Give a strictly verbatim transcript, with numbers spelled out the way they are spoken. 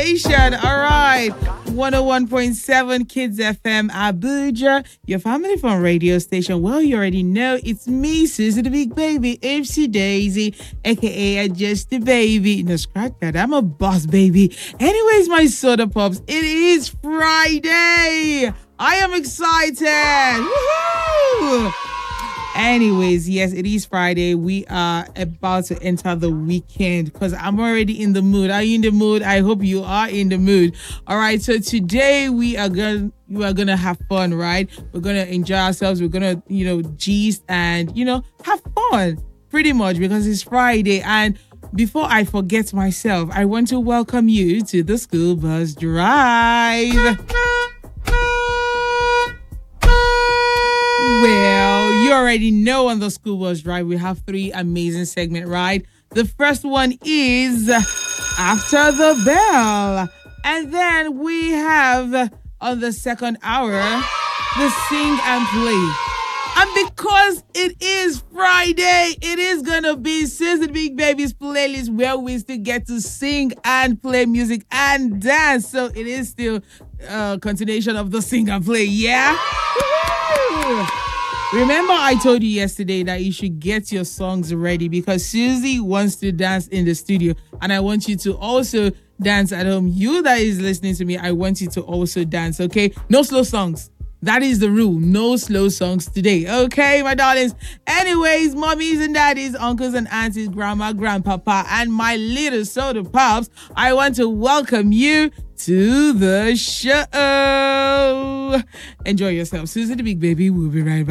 station. All right. one oh one point seven Kids F M Abuja. Your family fun radio station. Well, you already know it's me, Susie the Big Baby, Ipsy Daisy, aka Just the Baby. No, scratch that. I'm a boss baby. Anyways, my soda pops, it is Friday. I am excited. Woohoo! Anyways, yes, it is Friday. We are about to enter the weekend because I'm already in the mood. Are you in the mood? I hope you are in the mood. All right, so today we are gonna we are gonna have fun, right? We're gonna enjoy ourselves. We're gonna, you know, gist and you know have fun, pretty much because it's Friday. And before I forget myself, I want to welcome you to the School Bus Drive. Well, you already know on the School Bus Drive, we have three amazing segments, right? The first one is After the Bell. And then we have on the second hour, the Sing and Play. And because it is Friday, it is going to be Sister Big Baby's playlist where we still get to sing and play music and dance. So it is still a continuation of the Sing and Play, yeah? Woo-hoo! Remember I told you yesterday that you should get your songs ready because Susie wants to dance in the studio and I want you to also dance at home. You that is listening to me, I want you to also dance, okay? No slow songs. That is the rule. No slow songs today. Okay, my darlings. Anyways, mommies and daddies, uncles and aunties, grandma, grandpapa, and my little soda pops, I want to welcome you to the show. Enjoy yourself. Susie the Big Baby will be right back.